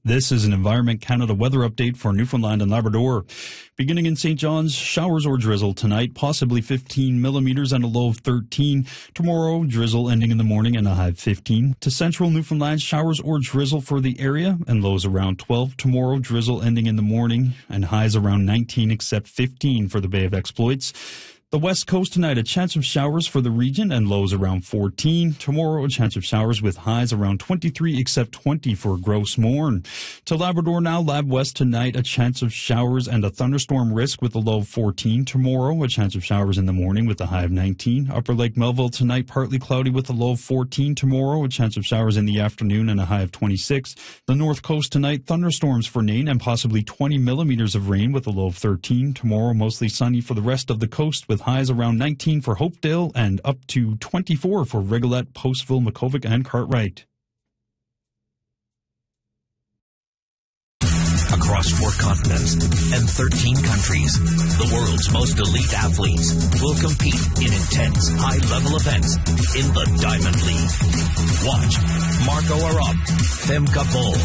This is an Environment Canada weather update for Newfoundland and Labrador. Beginning in St. John's, showers or drizzle tonight, possibly 15 millimeters and a low of 13. Tomorrow, drizzle ending in the morning and a high of 15. To central Newfoundland, showers or drizzle for the area and lows around 12. Tomorrow, drizzle ending in the morning and highs around 19 except 15 for the Bay of Exploits. The west coast tonight, a chance of showers for the region and lows around 14. Tomorrow, a chance of showers with highs around 23 except 20 for Gross Mourne. To Labrador now, Lab West tonight, a chance of showers and a thunderstorm risk with a low of 14. Tomorrow, a chance of showers in the morning with a high of 19. Upper Lake Melville tonight, partly cloudy with a low of 14. Tomorrow, a chance of showers in the afternoon and a high of 26. The north coast tonight, thunderstorms for Nain and possibly 20 millimeters of rain with a low of 13. Tomorrow, mostly sunny for the rest of the coast with highs around 19 for Hopedale and up to 24 for Rigolette, Postville, Makkovik, and Cartwright. Across 4 continents and 13 countries, the world's most elite athletes will compete in intense, high-level events in the Diamond League. Watch Marco Arop, Femke Bol,